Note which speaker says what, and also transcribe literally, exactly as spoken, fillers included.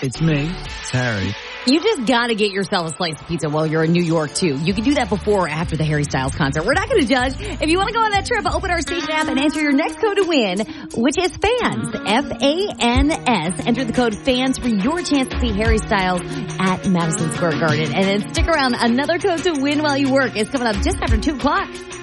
Speaker 1: It's me. It's Harry.
Speaker 2: You just gotta get yourself a slice of pizza while you're in New York, too. You can do that before or after the Harry Styles concert. We're not gonna judge. If you want to go on that trip, open our station app and enter your next code to win, which is FANS. F A N S. Enter the code FANS for your chance to see Harry Styles at Madison Square Garden. And then stick around. Another code to win while you work is coming up just after two o'clock.